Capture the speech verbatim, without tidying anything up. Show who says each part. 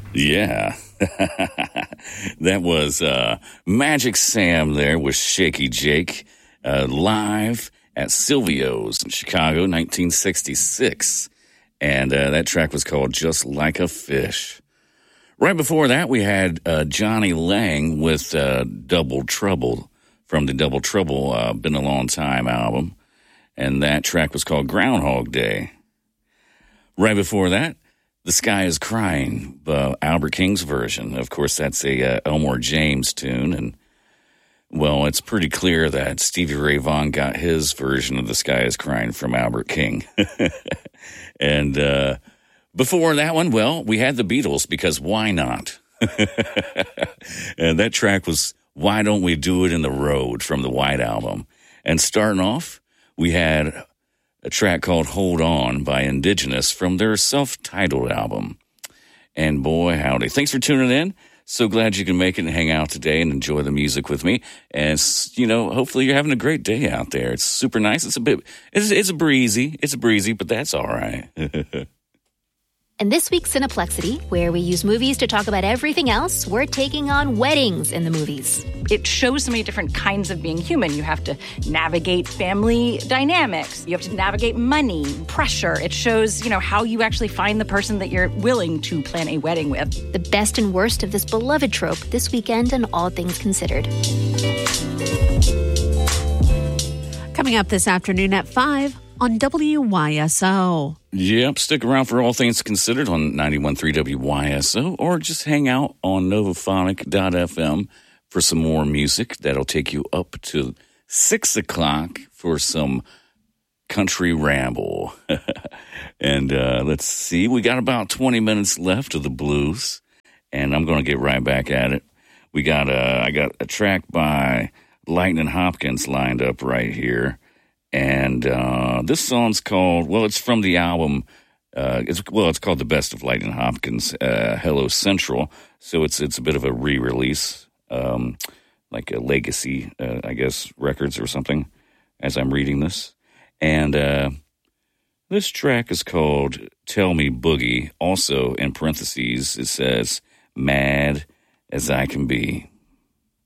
Speaker 1: Yeah. That was uh, Magic Sam there with Shaky Jake, uh, live at Silvio's in Chicago, nineteen sixty-six. And uh, that track was called Just Like a Fish. Right before that, we had uh, Johnny Lang with uh, Double Trouble from the Double Trouble uh, Been a Long Time album. And that track was called Groundhog Day. Right before that, The Sky is Crying, uh, Albert King's version. Of course, that's a uh, Elmore James tune. And, well, it's pretty clear that Stevie Ray Vaughan got his version of The Sky is Crying from Albert King. And uh, before that one, well, we had the Beatles, because why not? And that track was Why Don't We Do It in the Road from the White Album. And starting off, we had a track called Hold On by Indigenous from their self-titled album. And boy, howdy. Thanks for tuning in. So glad you can make it and hang out today and enjoy the music with me. And, you know, hopefully you're having a great day out there. It's super nice. It's a bit, it's, it's a breezy. It's a breezy, but that's all right.
Speaker 2: And this week's Cineplexity, where we use movies to talk about everything else, we're taking on weddings in the movies.
Speaker 3: It shows so many different kinds of being human. You have to navigate family dynamics. You have to navigate money, pressure. It shows, you know, how you actually find the person that you're willing to plan a wedding with.
Speaker 2: The best and worst of this beloved trope this weekend on All Things Considered.
Speaker 4: Coming up this afternoon at five on W Y S O.
Speaker 1: Yep, stick around for All Things Considered on ninety-one point three W Y S O, or just hang out on novaphonic dot f m for some more music. That'll take you up to six o'clock for some country ramble. And uh, let's see, we got about twenty minutes left of the blues, and I'm going to get right back at it. We got uh, I got a track by Lightning Hopkins lined up right here. And uh, this song's called, well, it's from the album, uh, it's, well, it's called The Best of Lightning Hopkins, uh, Hello Central. So it's it's a bit of a re-release, um, like a legacy, uh, I guess, records or something, as I'm reading this. And uh, this track is called Tell Me Boogie. Also, in parentheses, it says, Mad as I Can Be.